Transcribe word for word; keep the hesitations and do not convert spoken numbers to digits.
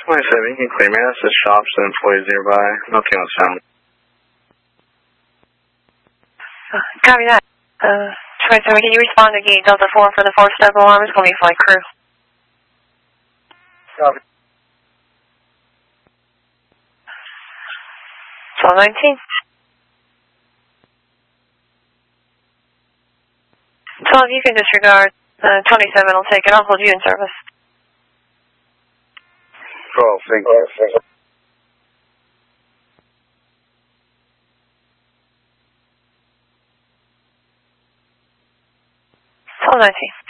twenty-seven, you can clear me. That's the shops and employees nearby. No camera sound. Uh, copy that. Uh, twenty-seven, can you respond to gate Delta four for the fourth step alarm? It's going to be flight crew. Copy. twelve nineteen. twelve, you can disregard. Uh, twenty-seven will take it. I'll hold you in service. twelve, thank you. twelve nineteen.